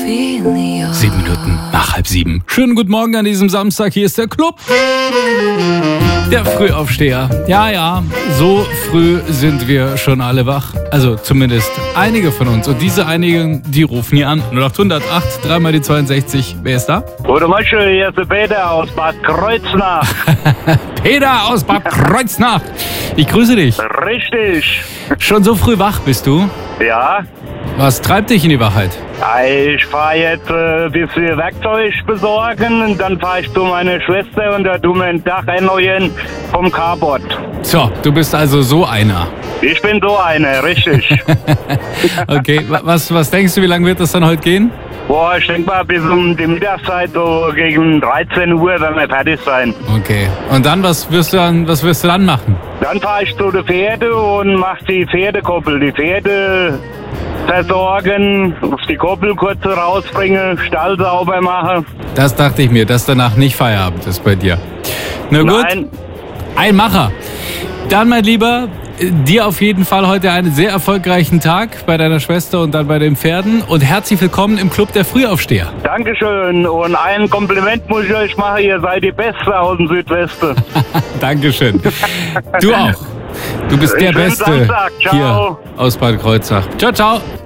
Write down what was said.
7 Minuten nach 6:30. Schönen guten Morgen an diesem Samstag. Hier ist der Club. Der Frühaufsteher. Ja, so früh sind wir schon alle wach. Also zumindest einige von uns. Und diese einigen, die rufen hier an. 0800 8 3 mal die 62. Wer ist da? Gute Morgen, hier ist der Peter aus Bad Kreuznach. Peter aus Bad Kreuznach. Ich grüße dich. Richtig. Schon so früh wach bist du? Ja. Was treibt dich in die Wachheit? Ich fahre jetzt ein bisschen Werkzeug besorgen und dann fahre ich zu meiner Schwester und da tun wir ein Dach erneuern vom Carport. So, du bist also so einer. Ich bin so einer, richtig. Okay, was denkst du, wie lange wird das dann heute gehen? Boah, ich denke mal bis um die Mittagszeit, so gegen 13 Uhr, werden wir fertig sein. Okay, und dann, was wirst du dann machen? Dann fahre ich zu den Pferden und mache die Pferdekoppel. Die Pferde versorgen, auf die Koppel kurz rausbringen, Stall sauber machen. Das dachte ich mir, dass danach nicht Feierabend ist bei dir. Na gut, Nein. Ein Macher. Dann, mein Lieber, dir auf jeden Fall heute einen sehr erfolgreichen Tag bei deiner Schwester und dann bei den Pferden. Und herzlich willkommen im Club der Frühaufsteher. Dankeschön und ein Kompliment muss ich euch machen, ihr seid die Beste aus dem Südwesten. Dankeschön. Du auch. Du bist der Schönen Beste Samstag. Ciao. hier aus Bad Kreuznach. Ciao, ciao.